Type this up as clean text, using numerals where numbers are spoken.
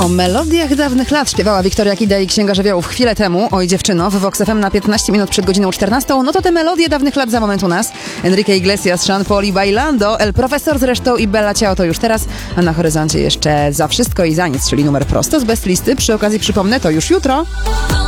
melodiach dawnych lat śpiewała Wiktoria Kida i Księga Żywiołów chwilę temu. Oj dziewczyno, w Vox FM na 15 minut przed godziną 14. No to te melodie dawnych lat za moment u nas. Enrique Iglesias, Sean Paul i Bailando, El Profesor zresztą i Bella Ciao to już teraz. A na horyzoncie jeszcze Za wszystko i za nic, czyli numer prosto z best listy. Przy okazji przypomnę, to już jutro.